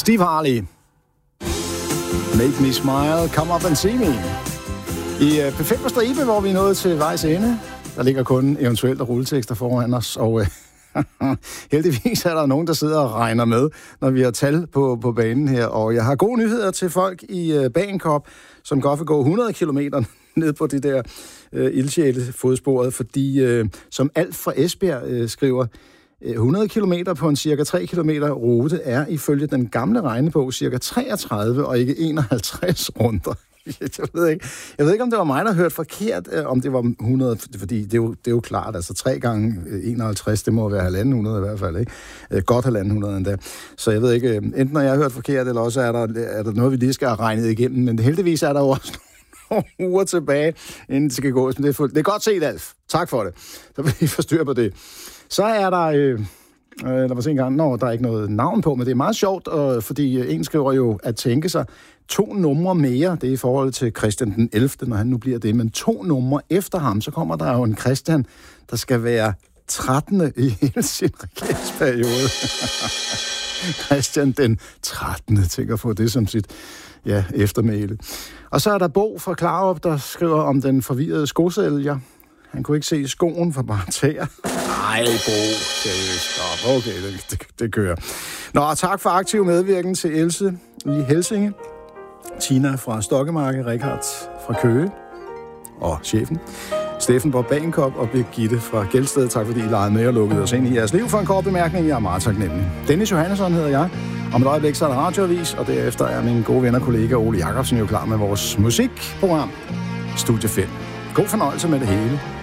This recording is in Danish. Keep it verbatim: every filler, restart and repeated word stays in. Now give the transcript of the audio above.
Steve Harley. Make me smile, come up and see me. I uh, P fem på stribe, hvor vi er nået til vejs ende. Der ligger kun eventuelt rulletekster foran os, og uh, heldigvis er der nogen, der sidder og regner med, når vi har tal på, på banen her. Og jeg har gode nyheder til folk i uh, Bagenkop, som godt vil gå hundrede kilometer ned på det der uh, ildsjæle-fodsporet, fordi uh, som Alf fra Esbjerg uh, skriver, hundrede kilometer på en cirka tre kilometer rute er ifølge den gamle regnebog cirka treogtredive og ikke enoghalvtreds runder. Jeg ved ikke, jeg ved ikke om det var mig, der hørte forkert, om det var hundrede, fordi det er jo, det er jo klart, altså tre gange enoghalvtreds, det må være halvanden hundrede i hvert fald, ikke? Godt halvanden hundrede endda. Så jeg ved ikke, enten når jeg har hørt forkert, eller også er der, er der noget, vi lige skal have regnet igennem, men heldigvis er der jo også nogle uger tilbage, inden det skal gå. Det er, fuldt. Det er godt set, Alf. Tak for det. Så vil I forstyrre på det. Så er der, øh, der var så en gang, når der er ikke noget navn på, men det er meget sjovt, øh, fordi en skriver jo at tænke sig to numre mere, det er i forhold til Christian den ellevte, når han nu bliver det, men to numre efter ham, så kommer der jo en Christian, der skal være trettende i hele sin regeringsperiode. Christian den trettende tænker at få det som sit ja, eftermæle. Og så er der Bo fra Klarup, der skriver om den forvirrede skosælger. Han kunne ikke se skoen for bare tæer. Nej, Bo. Seriøst. Okay, det, det, det kører. Nå, tak for aktiv medvirken til Else i Helsinge. Tina fra Stokkemarke, Richard fra Køge og chefen. Steffen fra Bagenkop og Birgitte fra Gelsted. Tak fordi I legede med og lukkede os ind i jeres liv for en kort bemærkning. Jeg er meget taknemmelig. Dennis Johannesson hedder jeg. Om et øjeblik så er der radioavis, og derefter er min gode ven og kollega Ole Jacobsen jo klar med vores musikprogram Studie fem. God fornøjelse med det hele.